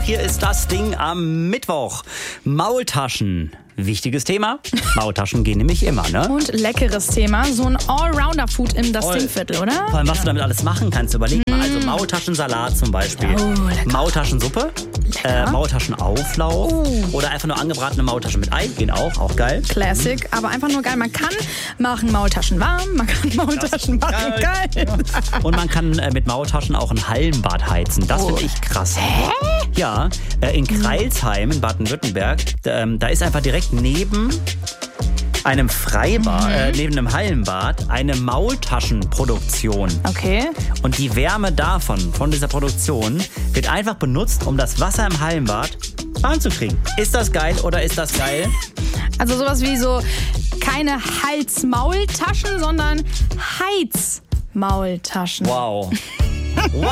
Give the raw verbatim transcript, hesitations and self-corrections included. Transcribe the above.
Hier ist das Ding am Mittwoch. Maultaschen. Wichtiges Thema. Maultaschen gehen nämlich immer, ne? Und leckeres Thema. So ein Allrounder-Food im Das Ding-Viertel, oder? Vor allem, was du damit alles machen kannst. Überleg mal. Also Maultaschensalat zum Beispiel. Oh, Maultaschensuppe. Äh, Maultaschenauflauf. Oh. Oder einfach nur angebratene Maultaschen mit Ei. Gehen auch. Auch geil. Classic. Aber einfach nur geil. Man kann machen Maultaschen warm. Man kann Maultaschen machen geil. Ja. Und man kann äh, mit Maultaschen auch ein Hallenbad heizen. Das Oh. finde ich krass. Hä? Ja. Äh, in Crailsheim in Baden-Württemberg. Ähm, da ist einfach direkt neben einem Freibad, mhm. äh, neben einem Hallenbad, eine Maultaschenproduktion. Okay. Und die Wärme davon, von dieser Produktion, wird einfach benutzt, um das Wasser im Hallenbad warm zu kriegen. Ist das geil oder ist das geil? Also sowas wie so keine Hals-Maultaschen, sondern Heiz-Maultaschen. Wow. Wow.